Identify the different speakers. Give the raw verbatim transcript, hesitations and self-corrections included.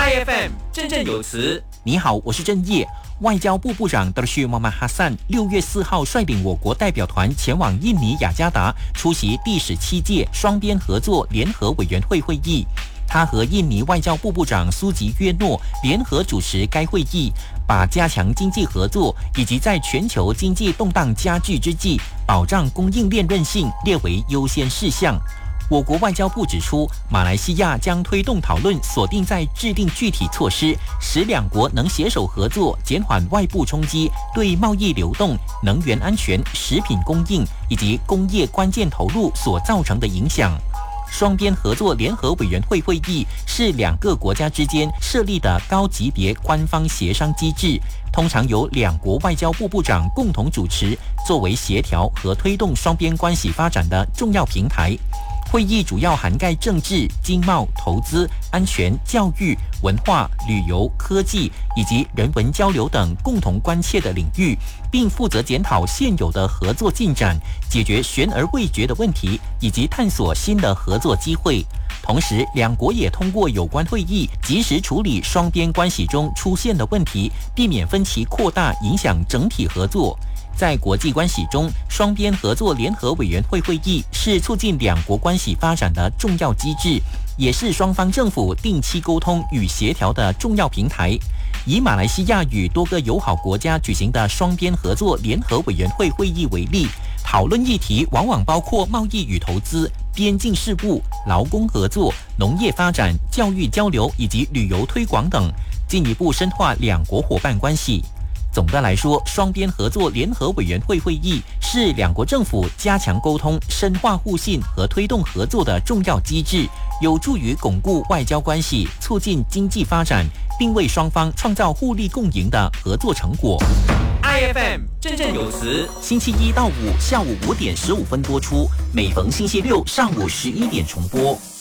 Speaker 1: I F M 振振有词。
Speaker 2: 你好，我是郑业。外交部部长德什穆罕默哈桑六月四号率领我国代表团前往印尼雅加达出席第十七届双边合作联合委员会会议。他和印尼外交部部长苏吉约诺联合主持该会议，把加强经济合作以及在全球经济动荡加剧之际保障供应链韧性列为优先事项。我国外交部指出，马来西亚将推动讨论锁定在制定具体措施，使两国能携手合作，减缓外部冲击对贸易流动、能源安全、食品供应以及工业关键投入所造成的影响。双边合作联合委员会会议是两个国家之间设立的高级别官方协商机制，通常由两国外交部部长共同主持，作为协调和推动双边关系发展的重要平台。会议主要涵盖政治、经贸、投资、安全、教育、文化、旅游、科技以及人文交流等共同关切的领域，并负责检讨现有的合作进展，解决悬而未决的问题，以及探索新的合作机会。同时，两国也通过有关会议及时处理双边关系中出现的问题，避免分歧扩大，影响整体合作。在国际关系中，双边合作联合委员会会议是促进两国关系发展的重要机制，也是双方政府定期沟通与协调的重要平台。以马来西亚与多个友好国家举行的双边合作联合委员会会议为例，讨论议题往往包括贸易与投资、边境事务、劳工合作、农业发展、教育交流以及旅游推广等，进一步深化两国伙伴关系。总的来说，双边合作联合委员会会议是两国政府加强沟通、深化互信和推动合作的重要机制，有助于巩固外交关系，促进经济发展，并为双方创造互利共赢的合作成果。
Speaker 1: I F M 振振有词，
Speaker 2: 星期一到五下午五点十五分播出，每逢星期六上午十一点重播。